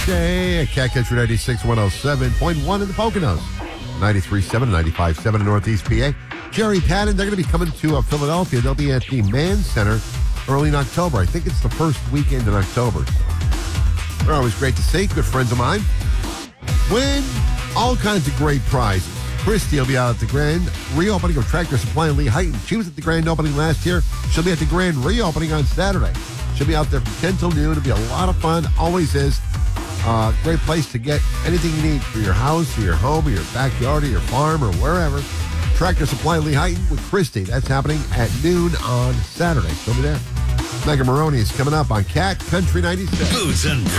Jay at Cat Country 96, 107.1 in the Poconos. 93.7 and 95.7 in Northeast PA. Jerry Patton, they're going to be coming to Philadelphia. They'll be at the Mann Center early in October. I think it's the first weekend in October. They're always great to see. Good friends of mine. Win all kinds of great prizes. Christy will be out at the grand reopening of Tractor Supply in Lee-Heighton. She was at the grand opening last year. She'll be at the grand reopening on Saturday. She'll be out there from 10 till noon. It'll be a lot of fun. Always is. Great place to get anything you need for your house or your home or your backyard or your farm or wherever. Tractor Supply Lee-Heighton with Christy. That's happening at noon on Saturday. She'll be there. Mega Maroney is coming up on Cat Country 96. Boots and